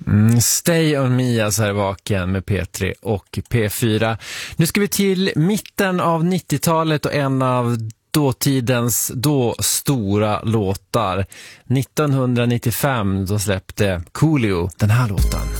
Stay on me, alltså här vaken med P3 och P4. Nu ska vi till mitten av 90-talet och en av dåtidens stora låtar. 1995 då släppte Coolio den här låten.